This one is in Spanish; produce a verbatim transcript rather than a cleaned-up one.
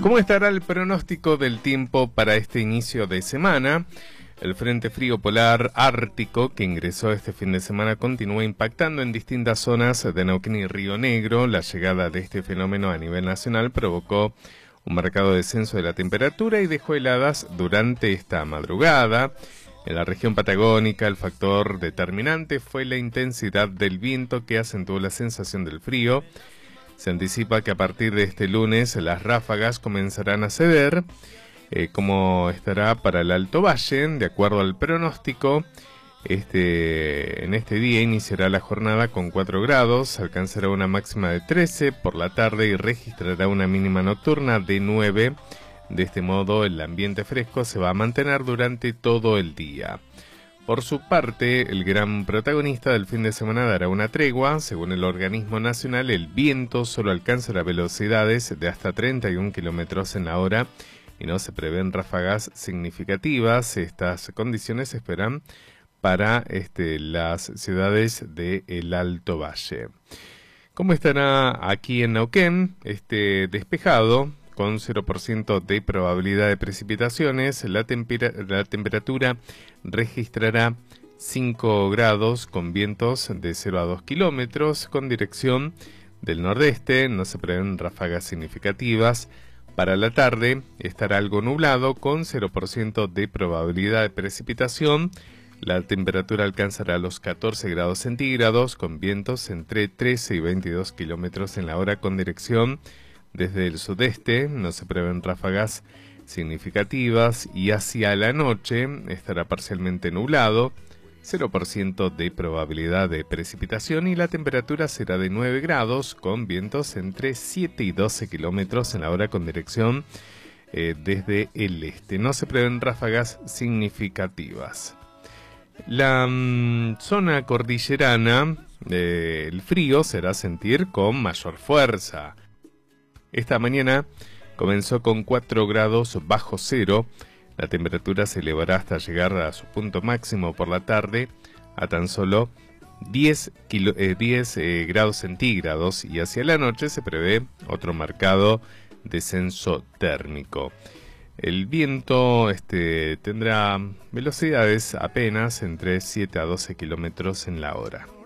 ¿Cómo estará el pronóstico del tiempo para este inicio de semana? El Frente Frío Polar Ártico que ingresó este fin de semana continúa impactando en distintas zonas de Neuquén y Río Negro. La llegada de este fenómeno a nivel nacional provocó un marcado descenso de la temperatura y dejó heladas durante esta madrugada. En la región patagónica, el factor determinante fue la intensidad del viento que acentuó la sensación del frío. Se anticipa que a partir de este lunes las ráfagas comenzarán a ceder, eh, como estará para el Alto Valle. De acuerdo al pronóstico, este, en este día iniciará la jornada con cuatro grados, alcanzará una máxima de trece por la tarde y registrará una mínima nocturna de nueve. De este modo, el ambiente fresco se va a mantener durante todo el día. Por su parte, el gran protagonista del fin de semana dará una tregua. Según el organismo nacional, el viento solo alcanzará velocidades de hasta treinta y un kilómetros en la hora y no se prevén ráfagas significativas. Estas condiciones se esperan para este, las ciudades del Alto Valle. ¿Cómo estará aquí en Neuquén? Este, despejado, con cero por ciento de probabilidad de precipitaciones. La, tempera la temperatura registrará cinco grados con vientos de cero a dos kilómetros con dirección del nordeste. No se prevén ráfagas significativas. Para la tarde estará algo nublado con cero por ciento de probabilidad de precipitación. La temperatura alcanzará los catorce grados centígrados con vientos entre trece y veintidós kilómetros en la hora con dirección desde el sudeste. No se prevén ráfagas significativas y hacia la noche estará parcialmente nublado, cero por ciento de probabilidad de precipitación y la temperatura será de nueve grados con vientos entre siete y doce kilómetros en la hora con dirección eh, desde el este. No se prevén ráfagas significativas. La mm, zona cordillerana, eh, el frío será sentir con mayor fuerza. Esta mañana comenzó con cuatro grados bajo cero. La temperatura se elevará hasta llegar a su punto máximo por la tarde a tan solo diez, kilo, eh, diez eh, grados centígrados y hacia la noche se prevé otro marcado descenso térmico. El viento este, tendrá velocidades apenas entre siete a doce kilómetros en la hora.